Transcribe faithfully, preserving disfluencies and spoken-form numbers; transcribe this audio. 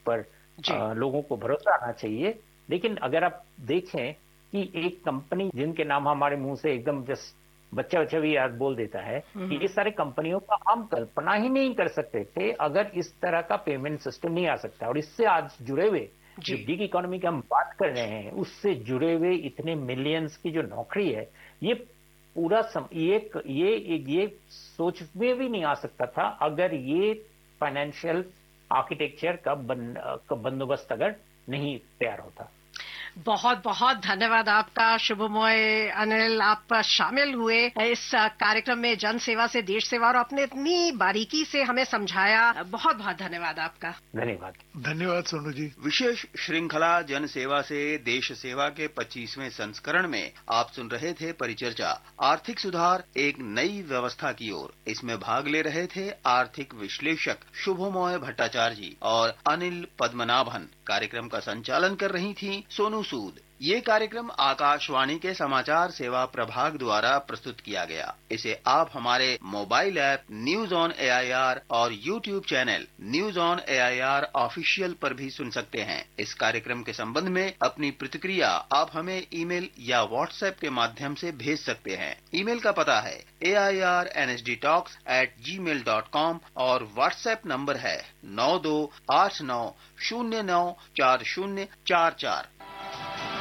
पर आ, लोगों को भरोसा आना चाहिए। लेकिन अगर आप देखें कि एक कंपनी जिनके नाम हमारे मुंह से एकदम जस्ट बच्चा बच्चा भी याद बोल देता है कि ये सारे कंपनियों का हम कल्पना ही नहीं कर सकते थे अगर इस तरह का पेमेंट सिस्टम नहीं आ सकता। और इससे आज जुड़े हुए जो गिग इकोनॉमी की हम बात कर रहे हैं उससे जुड़े हुए इतने मिलियंस की जो नौकरी है, ये पूरा सम, ये ये ये सोच में भी नहीं आ सकता था अगर ये फाइनेंशियल आर्किटेक्चर का बंदोबस्त अगर नहीं तैयार होता। बहुत बहुत धन्यवाद आपका शुभमय अनिल, आप शामिल हुए इस कार्यक्रम में जन सेवा से देश सेवा और आपने इतनी बारीकी से हमें समझाया। बहुत बहुत धन्यवाद आपका। धन्यवाद। धन्यवाद सोनू जी। विशेष श्रृंखला जन सेवा से देश सेवा के पच्चीसवें संस्करण में आप सुन रहे थे परिचर्चा आर्थिक सुधार एक नई व्यवस्था की ओर। इसमें भाग ले रहे थे आर्थिक विश्लेषक शुभमय भट्टाचार्य जी और अनिल पद्मनाभन। कार्यक्रम का संचालन कर रही थी सोनू सूद। ये कार्यक्रम आकाशवाणी के समाचार सेवा प्रभाग द्वारा प्रस्तुत किया गया। इसे आप हमारे mobile app news on AIR और YouTube channel news on AIR official पर भी सुन सकते हैं। इस कार्यक्रम के संबंध में अपनी प्रतिक्रिया आप हमें ईमेल या व्हाट्सएप के माध्यम से भेज सकते हैं। ईमेल का पता है ए I R N S D talks eight ji mail dot com और व्हाट्सएप नंबर है नौ दो आठ नौ शून्य नौ चार शून्य चार चार।